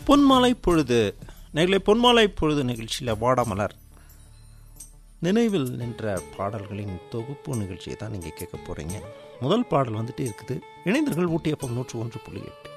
பொன்மாலை பொழுது பொன்மாலை பொழுது நிகழ்ச்சியில் வாடாமலர் நினைவில் நின்ற பாடல்களின் தொகுப்பு நிகழ்ச்சியை தான் நீங்கள் கேட்க போகிறீங்க. முதல் பாடல் வந்துட்டு இருக்குது. இணைந்தர்கள் ஊட்டி FM 101.8.